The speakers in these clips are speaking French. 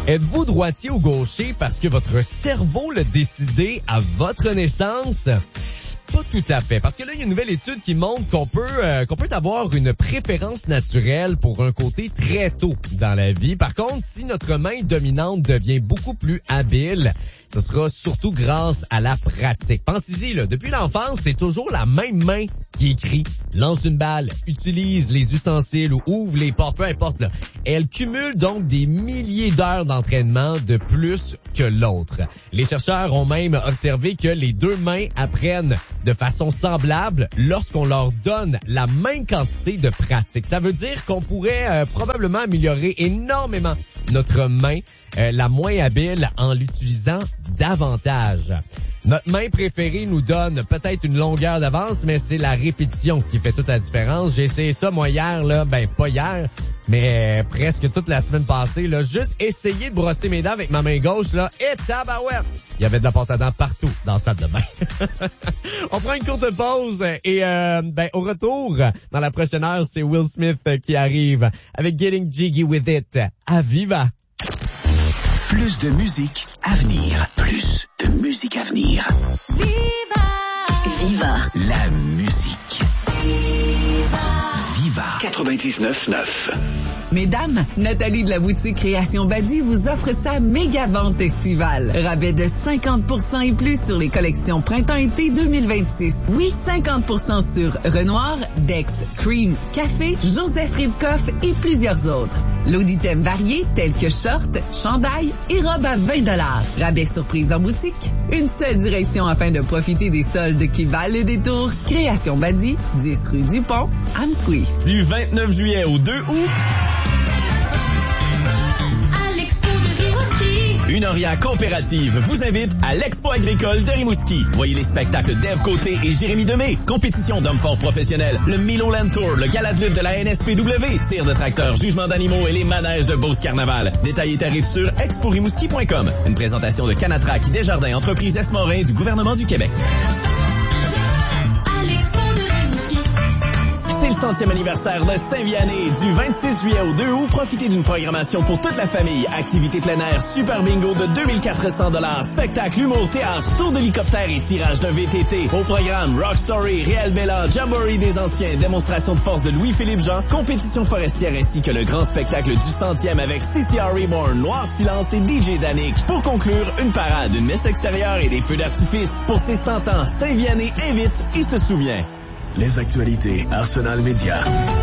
Êtes-vous droitier ou gaucher parce que votre cerveau l'a décidé à votre naissance? Pas tout à fait, parce que là, il y a une nouvelle étude qui montre qu'on peut avoir une préférence naturelle pour un côté très tôt dans la vie. Par contre, si notre main dominante devient beaucoup plus habile, ce sera surtout grâce à la pratique. Pensez-y, là, depuis l'enfance, c'est toujours la même main qui écrit, lance une balle, utilise les ustensiles ou ouvre les portes, peu importe, là. Elle cumule donc des milliers d'heures d'entraînement de plus que l'autre. Les chercheurs ont même observé que les deux mains apprennent de façon semblable lorsqu'on leur donne la même quantité de pratique. Ça veut dire qu'on pourrait probablement améliorer énormément notre main, la moins habile, en l'utilisant davantage. Notre main préférée nous donne peut-être une longueur d'avance, mais c'est la répétition qui fait toute la différence. J'ai essayé ça, moi, hier, là, pas hier, mais presque toute la semaine passée, là, juste essayer de brosser mes dents avec ma main gauche, là, et tabarouette! Il y avait de la pâte à dents partout dans la salle de bain. On prend une courte pause et, au retour, dans la prochaine heure, c'est Will Smith qui arrive avec Getting Jiggy With It à Viva. Plus de musique à venir. Plus de musique à venir. Viva! Viva la musique. Viva 99.9. Mesdames, Nathalie de la boutique Création Badi vous offre sa méga vente estivale. Rabais de 50% et plus sur les collections printemps-été 2026. Oui, 50% sur Renoir, Dex, Cream, Café, Joseph Ribkoff et plusieurs autres. Lot d'items variés tels que shorts, chandails et robes à 20 $. Rabais surprise en boutique. Une seule direction afin de profiter des soldes qui valent le détour. Création Badi, 10 rue du Pont, Amqui. Du 29 juillet au 2 août, une Oria coopérative vous invite à l'Expo agricole de Rimouski. Voyez les spectacles d'Ève Côté et Jérémy Demé, compétition d'hommes forts professionnels, le Milo Land Tour, le gala de lutte de la NSPW, tir de tracteurs, jugement d'animaux et les manèges de Beauce Carnaval. Détails et tarifs sur exporimouski.com. Une présentation de Canatrac, Desjardins, entreprise Esmorin du gouvernement du Québec. C'est le 100e anniversaire de Saint-Vianney. Du 26 juillet au 2 août, profitez d'une programmation pour toute la famille. Activités plein air, super bingo de 2400 $, spectacle, humour, théâtre, tour d'hélicoptère et tirage d'un VTT. Au programme, Rock Story, Réal Bélan, Jamboree des anciens, démonstration de force de Louis-Philippe Jean, compétition forestière ainsi que le grand spectacle du 100e avec CCR Reborn, Noir Silence et DJ Danick. Pour conclure, une parade, une messe extérieure et des feux d'artifice. Pour ses 100 ans, Saint-Vianney invite et se souvient. Les actualités Arsenal Média.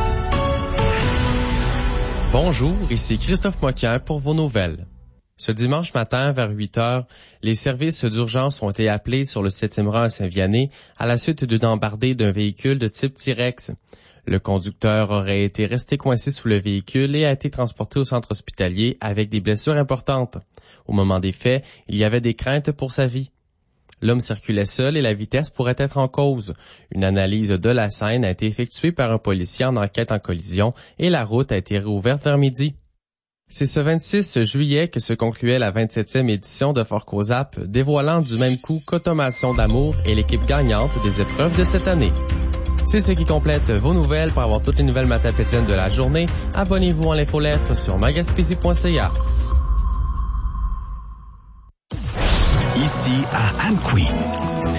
Bonjour, ici Christophe Moquin pour vos nouvelles. Ce dimanche matin, vers 8 heures, les services d'urgence ont été appelés sur le 7e rang à Saint-Vianney à la suite d'une embardée d'un véhicule de type T-Rex. Le conducteur aurait été resté coincé sous le véhicule et a été transporté au centre hospitalier avec des blessures importantes. Au moment des faits, il y avait des craintes pour sa vie. L'homme circulait seul et la vitesse pourrait être en cause. Une analyse de la scène a été effectuée par un policier en enquête en collision et la route a été réouverte vers midi. C'est ce 26 juillet que se concluait la 27e édition de Fort Cozap, dévoilant du même coup qu'Automation d'amour et l'équipe gagnante des épreuves de cette année. C'est ce qui complète vos nouvelles. Pour avoir toutes les nouvelles matapédiennes de la journée, abonnez-vous en l'infolettre sur magaspizi.ca. Ici à Amqui.